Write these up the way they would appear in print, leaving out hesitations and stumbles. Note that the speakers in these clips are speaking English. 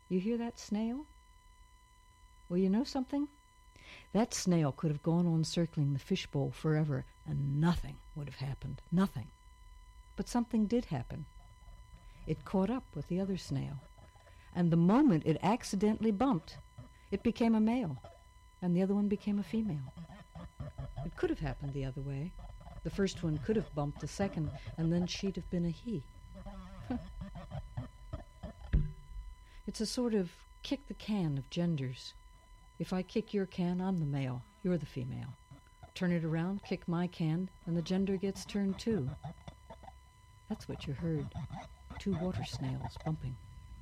You hear that snail? Well, you know something? That snail could have gone on circling the fishbowl forever, and nothing would have happened. Nothing. But something did happen. It caught up with the other snail, and the moment it accidentally bumped, it became a male, and the other one became a female. It could have happened the other way. The first one could have bumped the second, and then she'd have been a he. It's a sort of kick the can of genders. If I kick your can, I'm the male, you're the female. Turn it around, kick my can, and the gender gets turned too. That's what you heard. 2 water snails bumping.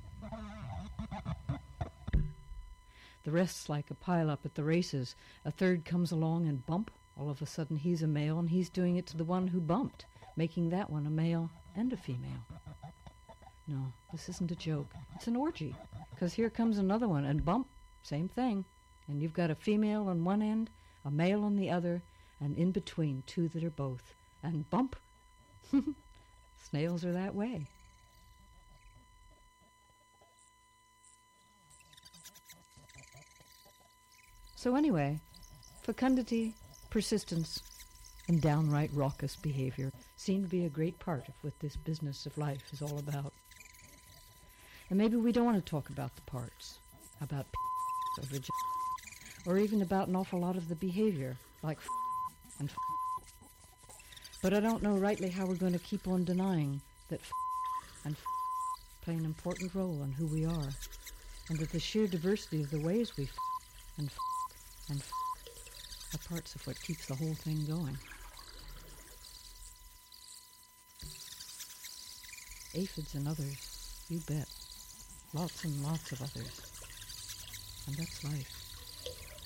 The rest's like a pile-up at the races. A third comes along and bump. All of a sudden he's a male, and he's doing it to the one who bumped, making that one a male and a female. No, this isn't a joke. It's an orgy, because here comes another one, and bump, same thing. And you've got a female on one end, a male on the other, and in between 2 that are both. And bump. Snails are that way. So anyway, fecundity, persistence, and downright raucous behavior seem to be a great part of what this business of life is all about. And maybe we don't want to talk about the parts, about or vagina, or even about an awful lot of the behavior, like and But I don't know rightly how we're going to keep on denying that and play an important role in who we are, and that the sheer diversity of the ways we and are parts of what keeps the whole thing going. Aphids and others, you bet. Lots and lots of others. And that's life.